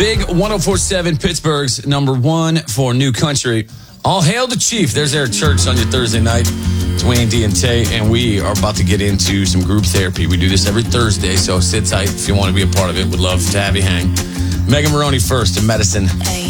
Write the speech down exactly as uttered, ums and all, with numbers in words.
Big one oh four point seven, Pittsburgh's number one for New Country. All hail the Chief. There's Eric Church on your Thursday night. Dwayne D and Tay, and we are about to get into some group therapy. We do this every Thursday, so sit tight if you want to be a part of it. We'd love to have you hang. Megan Maroney first in Medicine.